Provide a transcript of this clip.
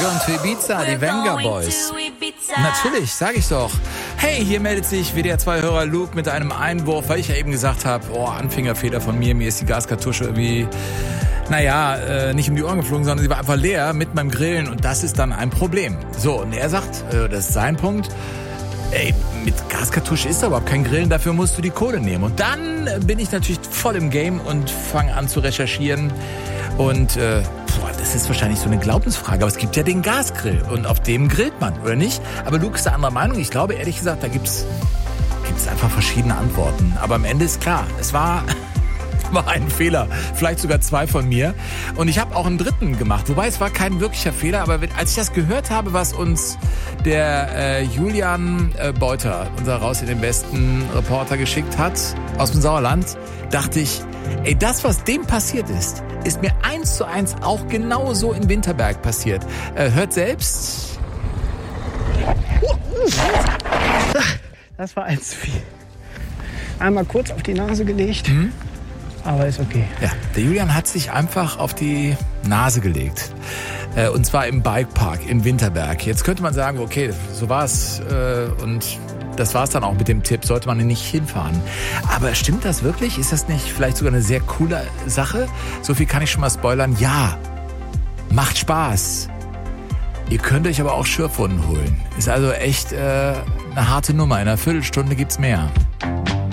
going to Ibiza, die Venga Boys. Natürlich, sag ich doch. Hey, hier meldet sich WDR2-Hörer Luke mit einem Einwurf, weil ich ja eben gesagt habe, Anfängerfehler von mir ist die Gaskartusche irgendwie, nicht um die Ohren geflogen, sondern sie war einfach leer mit meinem Grillen und das ist dann ein Problem. So, und er sagt, das ist sein Punkt, mit Gaskartusche ist da überhaupt kein Grillen, dafür musst du die Kohle nehmen. Und dann bin ich natürlich voll im Game und fange an zu recherchieren und das ist wahrscheinlich so eine Glaubensfrage, aber es gibt ja den Gasgrill und auf dem grillt man, oder nicht? Aber Luke ist der anderer Meinung. Ich glaube, ehrlich gesagt, da gibt's einfach verschiedene Antworten. Aber am Ende ist klar, es war ein Fehler, vielleicht sogar 2 von mir. Und ich habe auch einen dritten gemacht, wobei es war kein wirklicher Fehler, aber als ich das gehört habe, was uns der Julian Beuter, unser Raus in den Westen Reporter, geschickt hat aus dem Sauerland, dachte ich, das, was dem passiert ist mir 1:1 auch genauso in Winterberg passiert. Hört selbst. Das war 1 zu viel. Einmal kurz auf die Nase gelegt, aber ist okay. Ja, der Julian hat sich einfach auf die Nase gelegt. Und zwar im Bikepark in Winterberg. Jetzt könnte man sagen, okay, so war's und das war's dann auch mit dem Tipp, sollte man nicht hinfahren. Aber stimmt das wirklich? Ist das nicht vielleicht sogar eine sehr coole Sache? So viel kann ich schon mal spoilern. Ja, macht Spaß. Ihr könnt euch aber auch Schürfwunden holen. Ist also echt eine harte Nummer. In einer Viertelstunde gibt's mehr.